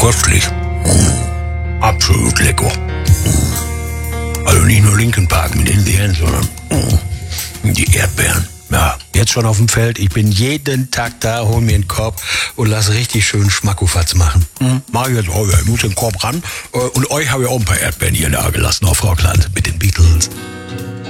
köstlich. Absolut lecker. Also nicht nur Linkin Park mit den Beeren, sondern die Erdbeeren. Ja, jetzt schon auf dem Feld. Ich bin jeden Tag da, hol mir einen Korb und lass richtig schön Schmackofatz machen. Mach ich jetzt auch, ich muss den Korb ran. Und euch habe ich auch ein paar Erdbeeren hier da gelassen auf Rockland mit den Beatles.